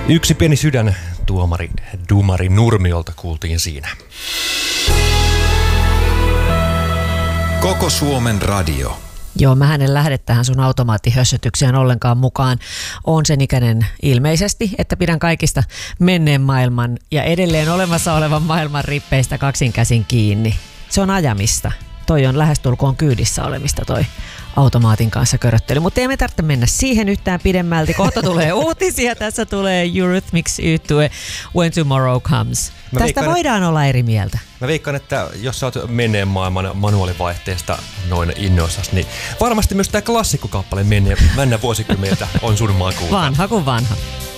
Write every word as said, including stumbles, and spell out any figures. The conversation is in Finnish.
Yksi pieni sydän tuomari Dumari Nurmiolta kuultiin siinä. Koko Suomen radio. Joo, mä en lähde tähän sun automaattihössötykseen ollenkaan mukaan. Oon sen ikäinen ilmeisesti, että pidän kaikista menneen maailman ja edelleen olemassa olevan maailman rippeistä kaksin käsin kiinni. Se on ajamista. Toi on lähestulkoon kyydissä olemista toi automaatin kanssa köröttely. Mutta ei me tarvitse mennä siihen yhtään pidemmälti. Kohta tulee uutisia. Tässä tulee Eurythmics yhtye When Tomorrow Comes. Mä Tästä veikkaan, voidaan että, olla eri mieltä. Mä veikkaan, että jos sä oot menneen maailman manuaalivaihteesta noin innoissas, niin varmasti myös tää klassikkokappale mennä vuosikymmeniltä on sun makuuta. Vanha kuin vanha.